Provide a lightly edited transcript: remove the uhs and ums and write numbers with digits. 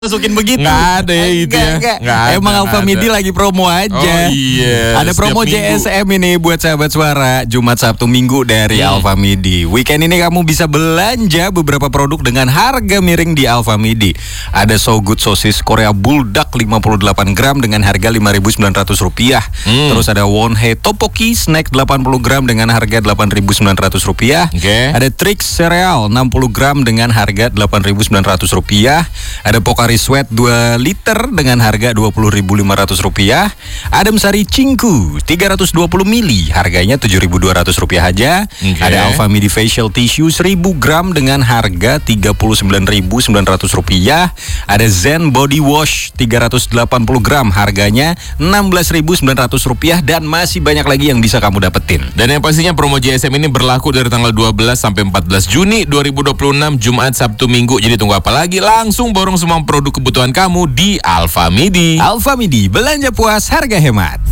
Masukin begitu. Nggak ada itu ya. Enggak. Emang Alfa Midi lagi promo aja. Oh iya. Ada promo JSM ini buat sahabat suara Jumat, Sabtu, Minggu dari Alfa Midi. Weekend ini kamu bisa belanja beberapa produk dengan harga miring di Alfa Midi. Ada So Good sosis Korea Bulldog 58 gram dengan harga Rp5.900. Terus ada Wonhei Tteokbokki snack 80 gram dengan harga Rp8.900. Okay. Ada Trix cereal 60 gram dengan harga Rp8.900. Ada Pocari Sweat 2 liter dengan harga Rp20.500. Adem Sari Cingku 320 mili harganya Rp7.200 aja. Okay. Ada Alfa Midi Facial Tissue 1000 gram dengan harga Rp39.900. Ada Zen Body Wash 380 gram harganya Rp16.900 dan masih banyak lagi yang bisa kamu dapetin. Dan yang pastinya promo JSM ini berlaku dari tanggal 12 sampai 14 Juni 2026 Jumat, Sabtu, Minggu. Jadi tunggu apa lagi? Langsung borong semua produk kebutuhan kamu di Alfa Midi. Alfa Midi, belanja puas, harga hemat.